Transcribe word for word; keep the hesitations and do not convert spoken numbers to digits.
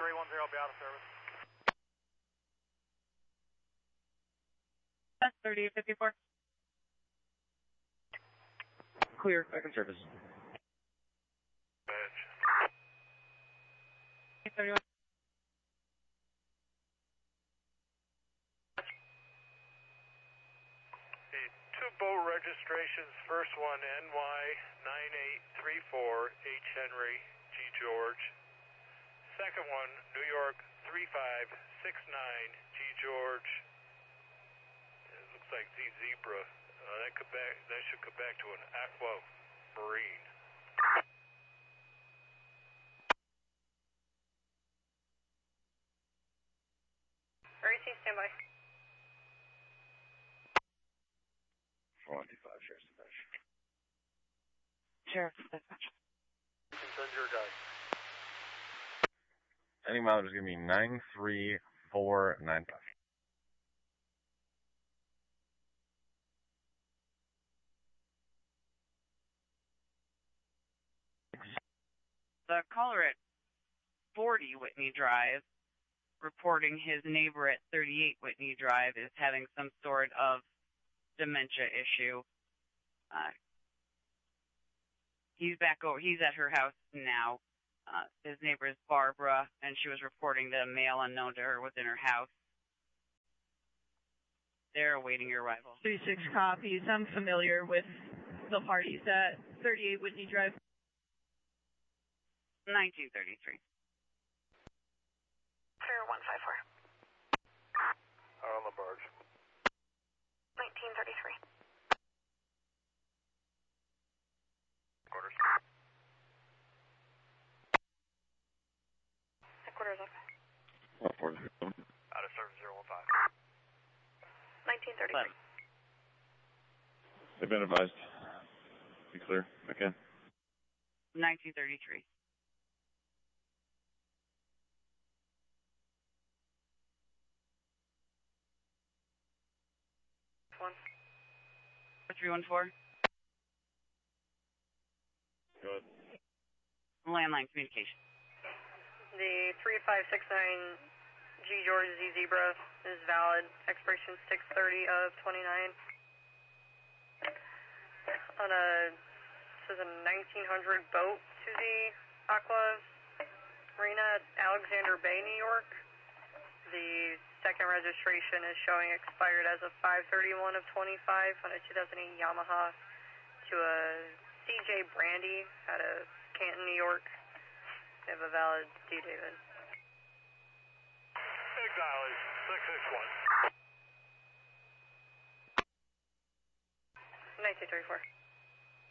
three one zero, be out of service. That's thirty-eight fifty-four. Clear, back in service. Badge. eight thirty-one. The two boat registrations, first one N Y nine eight three four H Henry G George. Second one New York three five six nine G George. It looks like Z Zebra. Uh, that could back. That should come back to an Aqua Marine. R A C, stand by. four one two five, Sheriff's Dispatch. Sheriff's Dispatch. You can send your guy. Any mileage is going to be nine three four nine five. The caller at forty Whitney Drive reporting his neighbor at thirty-eight Whitney Drive is having some sort of dementia issue. Uh, he's back over, he's at her house now. Uh, his neighbor is Barbara, and she was reporting that a male unknown to her was in her house. They're awaiting your arrival. three six copies. I'm familiar with the parties at thirty-eight Whitney Drive. nineteen thirty-three. Clear one five four. Out on the barge. nineteen thirty-three. Quarters. Headquarters up. What for? Out of service zero one five. nineteen thirty-three. They've been advised. Be clear. Okay. nineteen thirty-three. One. three one four. Good. Landline communication. The three five six nine G George Z Zebra is valid. Expiration six thirty of twenty-nine. On a, this is a nineteen hundred boat to the Aqua Marina at Alexander Bay, New York. The second registration is showing expired as of five thirty-one of twenty-five on a two thousand eight Yamaha to a C J Brandy out of Canton, New York. They have a valid D. David. Acknowledge six six one. nineteen thirty-four.